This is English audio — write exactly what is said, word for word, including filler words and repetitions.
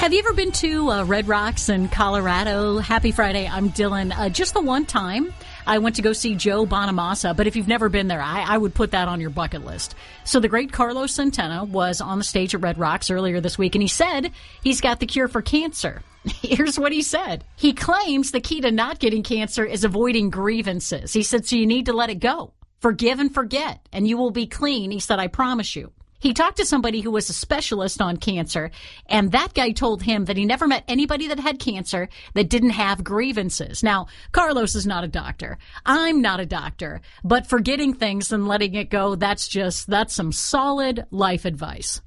Have you ever been to uh, Red Rocks in Colorado? Happy Friday. I'm Dylan. Uh, just the one time I went to go see Joe Bonamassa, but if you've never been there, I, I would put that on your bucket list. So the great Carlos Santana was on the stage at Red Rocks earlier this week, and he said he's got the cure for cancer. Here's what he said. He claims the key to not getting cancer is avoiding grievances. He said, so you need to let it go. Forgive and forget, and you will be clean. He said, I promise you. He talked to somebody who was a specialist on cancer, and that guy told him that he never met anybody that had cancer that didn't have grievances. Now, Carlos is not a doctor. I'm not a doctor. But forgetting things and letting it go, that's just, that's some solid life advice.